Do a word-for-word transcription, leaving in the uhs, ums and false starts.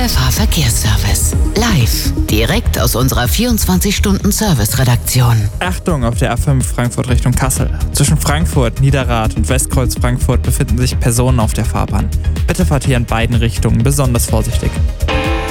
der Fahrverkehrsservice. Live, direkt aus unserer vierundzwanzig-Stunden-Service-Redaktion. Achtung auf der A fünf Frankfurt Richtung Kassel. Zwischen Frankfurt, Niederrad und Westkreuz Frankfurt befinden sich Personen auf der Fahrbahn. Bitte fahrt hier in beiden Richtungen besonders vorsichtig.